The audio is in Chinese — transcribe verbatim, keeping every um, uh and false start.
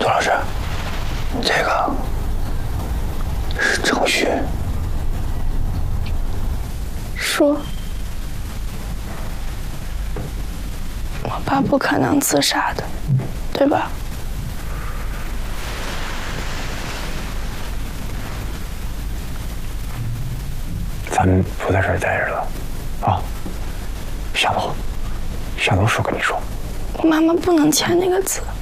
杜老师，这个是程序。 说，我爸不可能自杀的，对吧？ 咱们不在这儿待着了，啊！下楼，下楼说跟你说。 妈妈不能签那个字。